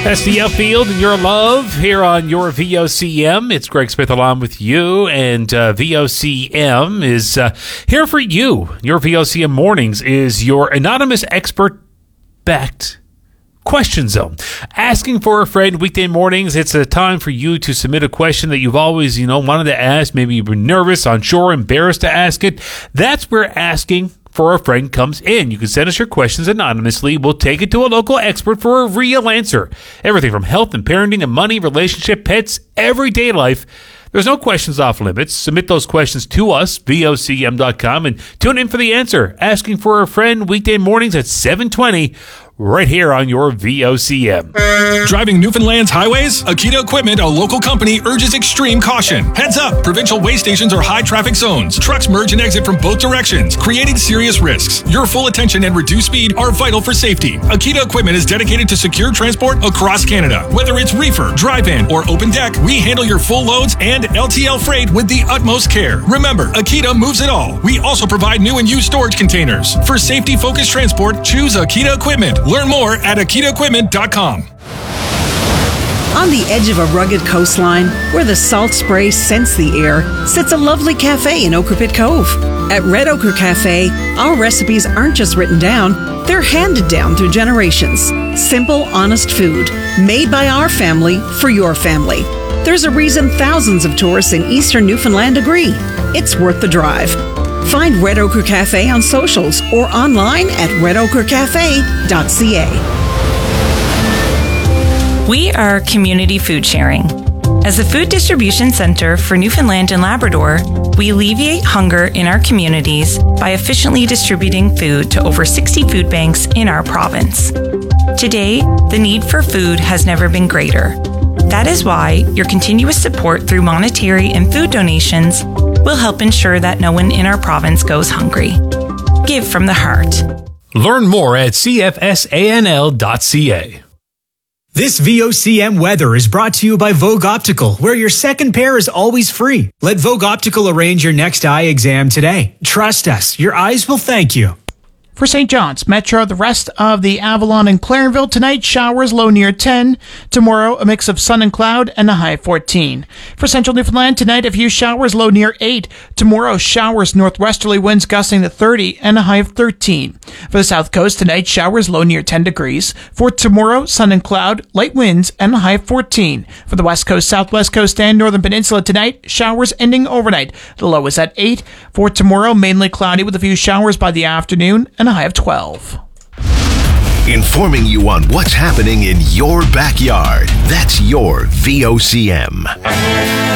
That's the outfield and your love here on your VOCM. It's Greg Smith along with you, and VOCM is here for you. Your VOCM Mornings is your anonymous expert-backed question zone. Asking for a friend weekday mornings. It's a time for you to submit a question that you've always, wanted to ask. Maybe you've been nervous, unsure, embarrassed to ask it. That's where asking for a friend comes in. You can send us your questions anonymously. We'll take it to a local expert for a real answer. Everything from health and parenting and money, relationship, pets, everyday life. There's no questions off limits. Submit those questions to us, vocm.com, and tune in for the answer. Asking for a friend weekday mornings at 7:20. Right here on your VOCM. Driving Newfoundland's highways? Akita Equipment, a local company, urges extreme caution. Heads up! Provincial way stations are high traffic zones. Trucks merge and exit from both directions, creating serious risks. Your full attention and reduced speed are vital for safety. Akita Equipment is dedicated to secure transport across Canada. Whether it's reefer, drive-in, or open deck, we handle your full loads and LTL freight with the utmost care. Remember, Akita moves it all. We also provide new and used storage containers. For safety-focused transport, choose Akita Equipment. Learn more at AkitaEquipment.com. On the edge of a rugged coastline, where the salt spray scents the air, sits a lovely cafe in Ochre Pit Cove. At Red Ochre Cafe, our recipes aren't just written down, they're handed down through generations. Simple, honest food, made by our family for your family. There's a reason thousands of tourists in eastern Newfoundland agree. It's worth the drive. Find Red Ochre Cafe on socials or online at redochrecafe.ca. We are community food sharing. As the food distribution center for Newfoundland and Labrador, we alleviate hunger in our communities by efficiently distributing food to over 60 food banks in our province. Today, the need for food has never been greater. That is why your continuous support through monetary and food donations will help ensure that no one in our province goes hungry. Give from the heart. Learn more at cfsanl.ca. This VOCM weather is brought to you by Vogue Optical, where your second pair is always free. Let Vogue Optical arrange your next eye exam today. Trust us, your eyes will thank you. For St. John's Metro, the rest of the Avalon and Clarenville tonight, showers low near 10. Tomorrow, a mix of sun and cloud and a high 14. For Central Newfoundland, tonight, a few showers low near 8. Tomorrow, showers northwesterly winds gusting to 30 and a high of 13. For the South Coast, tonight, showers low near 10 degrees. For tomorrow, sun and cloud, light winds and a high of 14. For the West Coast, Southwest Coast, and Northern Peninsula tonight, showers ending overnight. The low is at 8. For tomorrow, mainly cloudy with a few showers by the afternoon and a high of 12. Informing you on what's happening in your backyard. That's your VOCM.